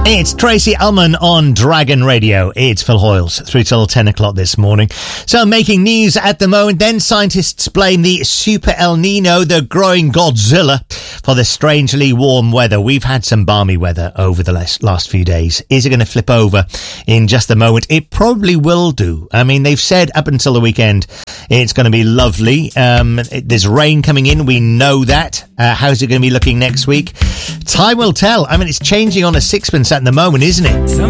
It's Tracy Ullman on Dragon Radio. It's Phil Hoyles through till 10 o'clock this morning. So making news at the moment, then scientists blame the Super El Nino, the growing Godzilla, for the strangely warm weather. We've had some balmy weather over the last few days. Is it going to flip over in just a moment? It probably will do. I mean, they've said up until the weekend it's going to be lovely. There's rain coming in. We know that. How's it going to be looking next week? Time will tell. I mean, it's changing on a sixpence at the moment, isn't it?